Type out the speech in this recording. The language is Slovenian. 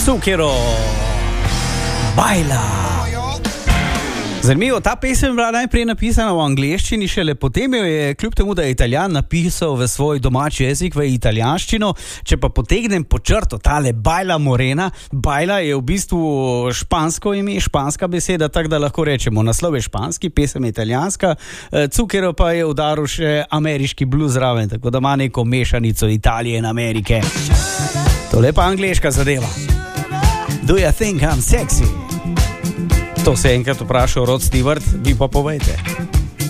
Zucchero, baila. Zanimivo, ta pesem je bila najprej napisana v angleščini, šele potem je, kljub temu, da je Italijan napisal v svoj domači jezik, v italijanščino. Če pa potegnem po črto, tale Baila Morena, Baila je v bistvu špansko ime, španska beseda, tako da lahko rečemo, naslov je španski, pesem je italijanska, Zucchero pa je udaril še ameriški blues zraven, tako da ima neko mešanico Italije in Amerike. Tole pa angleška zadeva. Do you think I'm sexy? To se je enkrat vprašal Rod Stewart, vi pa povejte.